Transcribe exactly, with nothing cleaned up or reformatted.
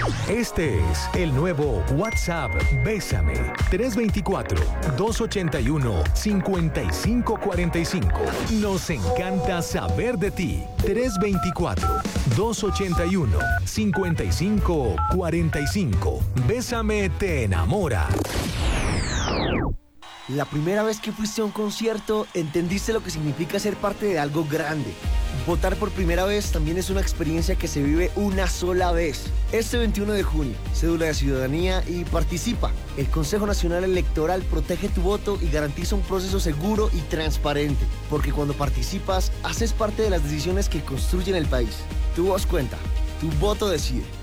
Este es el nuevo WhatsApp Bésame. tres dos cuatro, dos ocho uno, cinco cinco cuatro cinco. Nos encanta saber de ti. tres dos cuatro, dos ocho uno, cinco cinco cuatro cinco. Bésame te enamora. La primera vez que fuiste a un concierto, entendiste lo que significa ser parte de algo grande. Votar por primera vez también es una experiencia que se vive una sola vez. Este veintiuno de junio, cédula de ciudadanía y participa. El Consejo Nacional Electoral protege tu voto y garantiza un proceso seguro y transparente. Porque cuando participas, haces parte de las decisiones que construyen el país. Tu voz cuenta, tu voto decide.